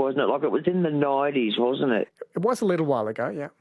wasn't it? Like, it was in the 90s, wasn't it? It was a little while ago, yeah.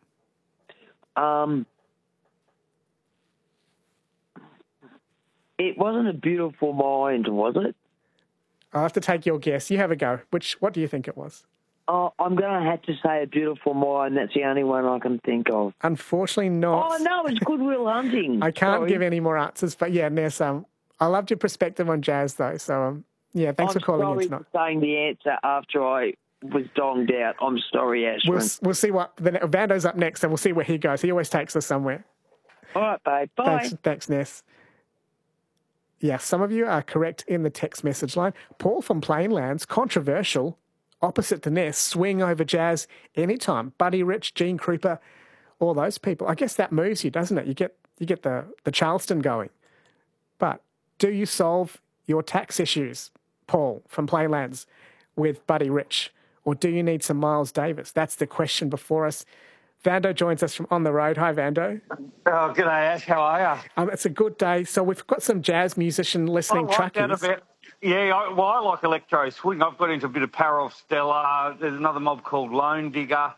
It wasn't A Beautiful Mind, was it? I'll have to take your guess. You have a go. What do you think it was? Oh, I'm going to have to say A Beautiful Mind. That's the only one I can think of. Unfortunately not. Oh, no, it's Good Will Hunting. I can't give any more answers, but yeah, Ness, I loved your perspective on jazz, though. So, yeah, thanks for calling in tonight. I'm sorry for saying the answer after I was donged out. I'm sorry, Ashwin. We'll see what... Vando's up next, and we'll see where he goes. He always takes us somewhere. All right, babe. Bye. Thanks, Ness. Yeah, some of you are correct in the text message line. Paul from Plainlands, controversial, opposite to Ness, swing over jazz anytime. Buddy Rich, Gene Krupa, all those people. I guess that moves you, doesn't it? You get the Charleston going. But do you solve your tax issues, Paul from Plainlands, with Buddy Rich? Or do you need some Miles Davis? That's the question before us. Vando joins us from On the Road. Hi, Vando. Oh, g'day, Ash. How are you? It's a good day. So we've got some jazz musician listening truckies. Yeah, I like electro swing. I've got into a bit of Parov Stella. There's another mob called Lone Digger.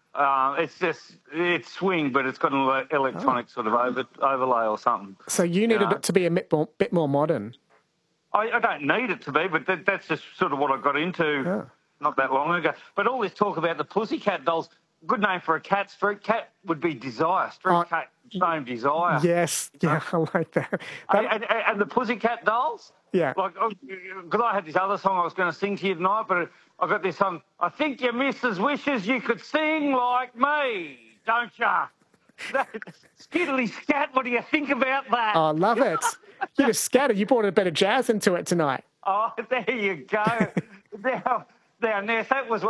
It's swing, but it's got an electronic sort of overlay or something. So you needed it to be a bit more modern. I don't need it to be, but that's just sort of what I got into not that long ago. But all this talk about the Pussycat Dolls, good name for a cat. Street cat would be Desire. Street cat, name Desire. Yes, yeah, I like that. And the Pussycat Dolls? Yeah. Like, because I had this other song I was going to sing to you tonight, but I got this song. I think your missus wishes you could sing like me, don't ya? Skiddly scat, what do you think about that? Oh, I love it. You just scattered. You brought a bit of jazz into it tonight. Oh, there you go. Now, Ness,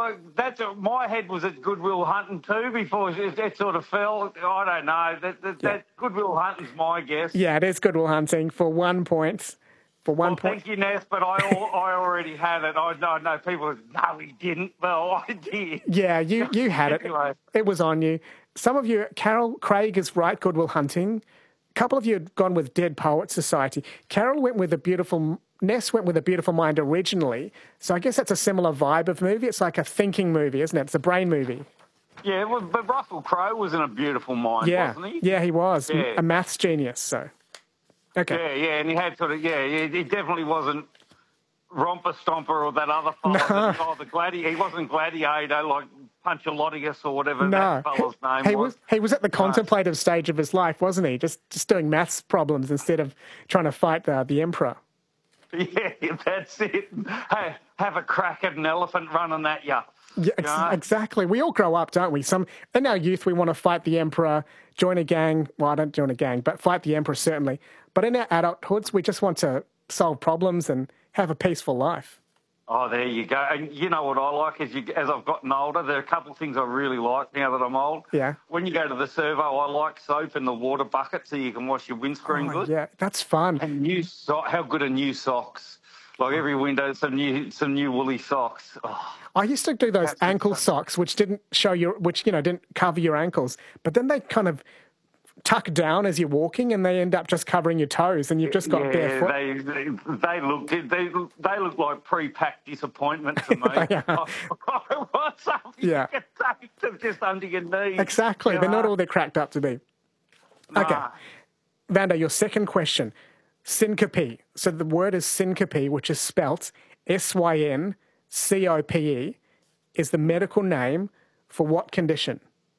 my head was at Good Will Hunting too before it sort of fell. I don't know. That Good Will Hunting's my guess. Yeah, it is Good Will Hunting for 1 point. Thank you, Ness, but I already had it. I know people, no, he didn't. Well, I did. Yeah, you had anyway. It. It was on you. Some of you, Carol Craig is right, Good Will Hunting. A couple of you had gone with Dead Poets Society. Carol went with Ness went with A Beautiful Mind originally. So I guess that's a similar vibe of movie. It's like a thinking movie, isn't it? It's a brain movie. Yeah, well, but Russell Crowe was in A Beautiful Mind, wasn't he? Yeah, he was. Yeah. A maths genius, so... Okay. Yeah, and he had he definitely wasn't Romper Stomper or that other fellow. No. He wasn't Gladiator, like Punchalotius or whatever that fellow's name was. He was at the contemplative stage of his life, wasn't he? Just doing maths problems instead of trying to fight the Emperor. Yeah, that's it. Hey, have a crack at an elephant running at you. Yeah, exactly. We all grow up, don't we? In our youth, we want to fight the Emperor, join a gang. Well, I don't join a gang, but fight the Emperor, certainly. But in our adulthoods, we just want to solve problems and have a peaceful life. Oh, there you go. And you know what I like as I've gotten older, there are a couple of things I really like now that I'm old. Yeah. When you go to the servo, I like soap in the water bucket so you can wash your windscreen good. Yeah, that's fun. And how good are new socks? Like every window, some new woolly socks. Oh, I used to do those ankle socks, which didn't didn't cover your ankles, but then they kind of tuck down as you're walking, and they end up just covering your toes, and you've just got barefoot. They look like pre-packed disappointment to me. I want something you can take them just under your knees. Exactly. They're not all they're cracked up to be. Nah. Okay. Vando, your second question. Syncope. So the word is syncope, which is spelt SYNCOPE, is the medical name for what condition?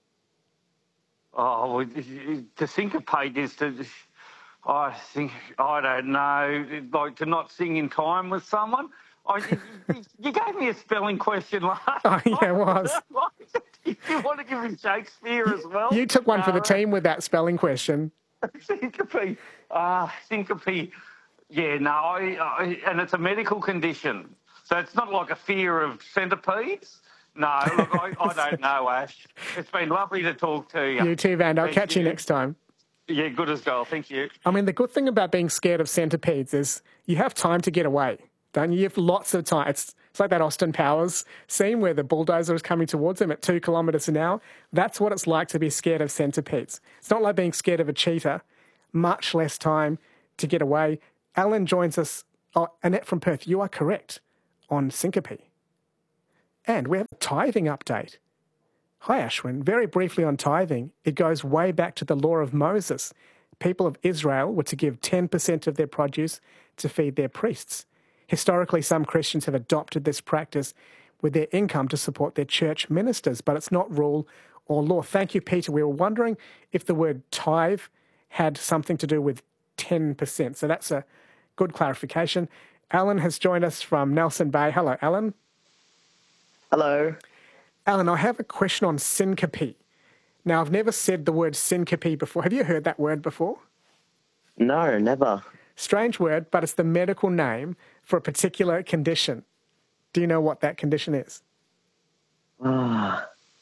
Oh, to syncopate is I don't know, like to not sing in time with someone. You gave me a spelling question last Oh, yeah, it was. You want to give me Shakespeare as well? You took one for the team with that spelling question. Syncope. Syncope. Yeah, no, and it's a medical condition. So it's not like a fear of centipedes. No, look, I don't know, Ash. It's been lovely to talk to you. You too, Van. I'll catch you next time. Yeah, good as gold. Thank you. I mean, the good thing about being scared of centipedes is you have time to get away, don't you? You have lots of time. It's like that Austin Powers scene where the bulldozer is coming towards him at 2 kilometres an hour. That's what it's like to be scared of centipedes. It's not like being scared of a cheetah. Much less time to get away. Alan joins us. Oh, Annette from Perth, you are correct on syncope. And we have a tithing update. Hi, Ashwin. Very briefly on tithing, it goes way back to the law of Moses. People of Israel were to give 10% of their produce to feed their priests. Historically, some Christians have adopted this practice with their income to support their church ministers, but it's not rule or law. Thank you, Peter. We were wondering if the word tithe had something to do with 10%. So that's a good clarification. Alan has joined us from Nelson Bay. Hello, Alan. Hello. Alan, I have a question on syncope. Now, I've never said the word syncope before. Have you heard that word before? No, never. Strange word, but it's the medical name for a particular condition. Do you know what that condition is? No,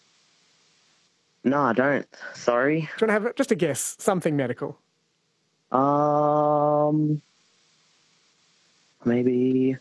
I don't. Sorry. Do you want to have just a guess? Something medical. Maybe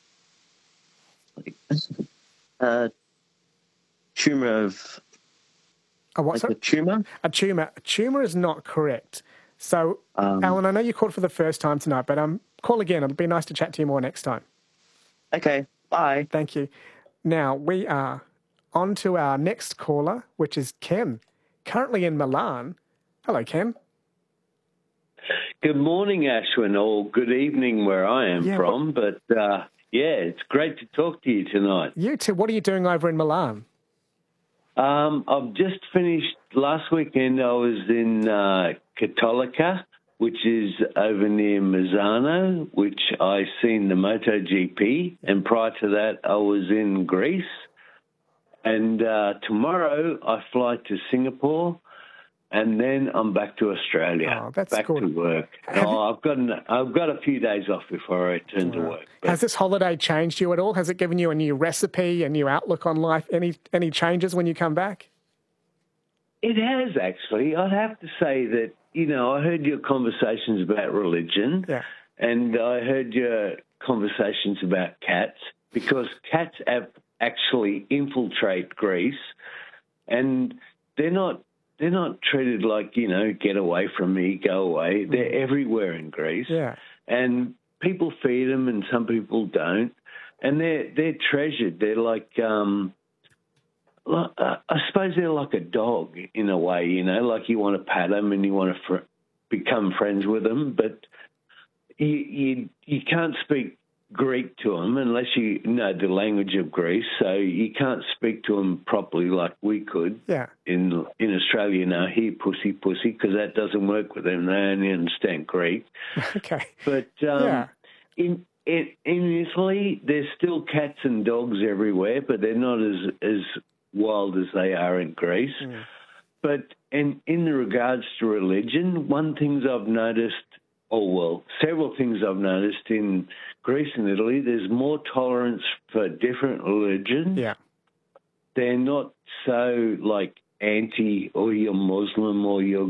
a tumor of... A what, like sorry? a tumor? A tumour. A tumour is not correct. So, Alan, I know you called for the first time tonight, but call again. It'll be nice to chat to you more next time. Okay, bye. Thank you. Now, we are on to our next caller, which is Ken, currently in Milan. Hello, Ken. Good morning, Ashwin, or good evening where I am from. But, it's great to talk to you tonight. You too. What are you doing over in Milan? I've just finished, last weekend I was in Cattolica, which is over near Misano, which I seen the MotoGP, and prior to that I was in Greece. And tomorrow I fly to Singapore, and then I'm back to Australia. Oh, that's back good. to work. I've got a few days off before I return to work. But has this holiday changed you at all? Has it given you a new recipe, a new outlook on life? Any changes when you come back? It has, actually. I'd have to say that, I heard your conversations about religion, and I heard your conversations about cats, because cats actually infiltrate Greece, and they're not treated like, get away from me, go away. They're everywhere in Greece. Yeah. And people feed them and some people don't. And they're treasured. They're like, I suppose they're like a dog in a way, like you want to pat them and you want to become friends with them. But you can't speak Greek to them unless you know the language of Greece, so you can't speak to them properly like we could. Yeah. In Australia, here, pussy, because that doesn't work with them. They only understand Greek. Okay. But in Italy, there's still cats and dogs everywhere, but they're not as wild as they are in Greece. Mm. But in the regards to religion, one thing I've noticed, several things I've noticed in Greece and Italy, there's more tolerance for different religions. Yeah. They're not so anti, or you're Muslim or you're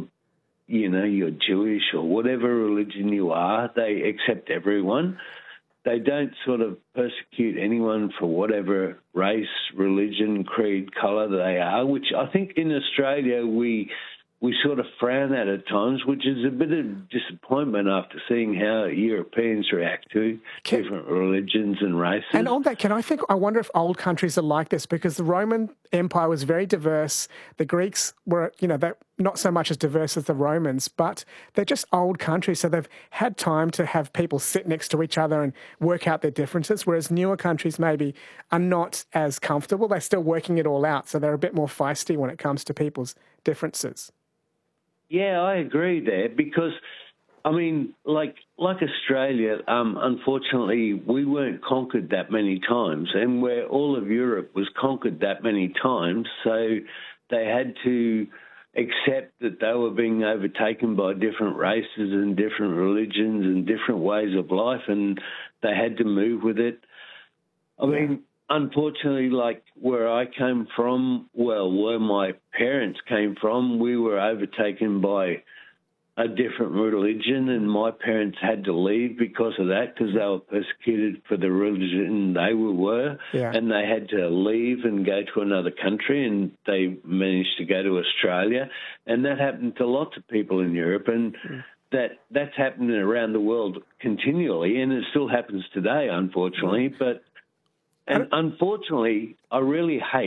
Jewish or whatever religion you are. They accept everyone. They don't sort of persecute anyone for whatever race, religion, creed, colour they are, which I think in Australia we sort of frown at times, which is a bit of disappointment after seeing how Europeans react to different religions and races. And on that, I wonder if old countries are like this, because the Roman Empire was very diverse. The Greeks were, they're not so much as diverse as the Romans, but they're just old countries, so they've had time to have people sit next to each other and work out their differences, whereas newer countries maybe are not as comfortable. They're still working it all out, so they're a bit more feisty when it comes to people's differences. Yeah, I agree there, because, like Australia, unfortunately, we weren't conquered that many times, and where all of Europe was conquered that many times, so they had to accept that they were being overtaken by different races and different religions and different ways of life, and they had to move with it. Unfortunately, like where I came from, where my parents came from, we were overtaken by a different religion, and my parents had to leave because of that, because they were persecuted for the religion they were, and they had to leave and go to another country, and they managed to go to Australia, and that happened to lots of people in Europe, and that's happening around the world continually, and it still happens today, unfortunately, but And unfortunately, I really hate